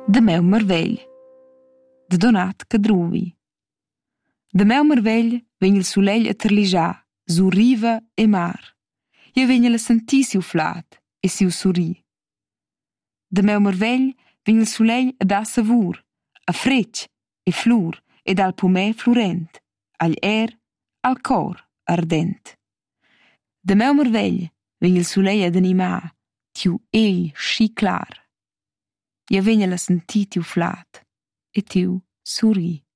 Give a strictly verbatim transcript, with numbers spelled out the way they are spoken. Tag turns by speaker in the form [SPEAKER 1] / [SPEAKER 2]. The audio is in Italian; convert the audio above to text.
[SPEAKER 1] Da meu marvegl da Donat Cadruvi. Da meu marvegl vegn il sulegl a terlischar sur riva e mar. Io vegn la sentir siu flat e siu surri. Da meu marvegl vegn il sulegl a dar savur, a fretg e flur ed al pomè flurent, agl air, al cor ardent. Da meu marvegl vegn il sulegl ad animar tiu egl schi clar. Io vegn la sentir tiu flat e tiu surri.